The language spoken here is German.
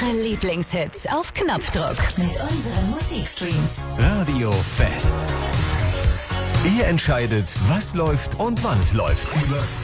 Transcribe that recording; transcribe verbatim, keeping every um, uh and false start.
Eure Lieblingshits auf Knopfdruck mit unseren Musikstreams. Radio Fest. Ihr entscheidet, was läuft und wann es läuft. Über